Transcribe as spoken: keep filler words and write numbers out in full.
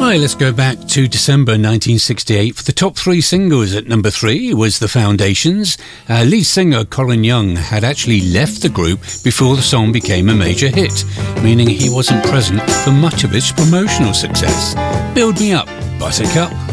Right, let's go back to December nineteen sixty-eight. For the top three singles at number three was The Foundations. Uh, lead singer Colin Young had actually left the group before the song became a major hit, meaning he wasn't present for much of its promotional success. Build Me Up, Buttercup.